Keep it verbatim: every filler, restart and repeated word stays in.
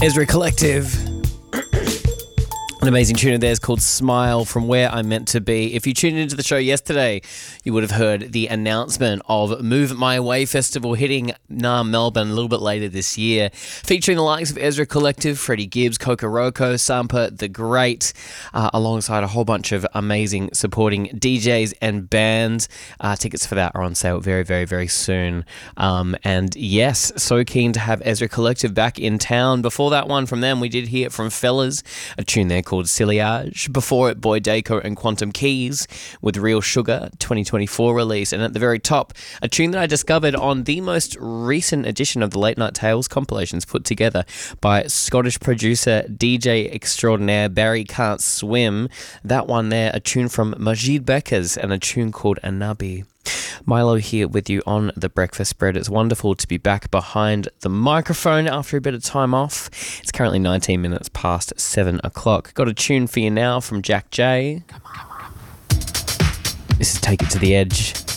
Ezra Collective. An amazing tune of theirs called Smile, From Where I'm Meant to Be. If you tuned into the show yesterday, you would have heard the announcement of Move My Way Festival hitting Nah Melbourne a little bit later this year, featuring the likes of Ezra Collective, Freddie Gibbs, Kokoroko, Sampa the Great, uh, alongside a whole bunch of amazing supporting D Js and bands. Uh, tickets for that are on sale very, very, very soon. Um, and yes, so keen to have Ezra Collective back in town. Before that one from them, we did hear it from Fellas, a tune there called Sillage. Before it, Boy Dacre and Quantum Keys with Real Sugar, twenty twenty-four release. And at the very top, a tune that I discovered on the most recent edition of the Late Night Tales compilations put together by Scottish producer, D J extraordinaire Barry Can't Swim. That one there, a tune from Majid Beckers and a tune called Anabi. Milo here with you on The Breakfast Spread. It's wonderful to be back behind the microphone after a bit of time off. It's currently nineteen minutes past seven o'clock. Got a tune for you now from Jack J. This is Take It to the Edge.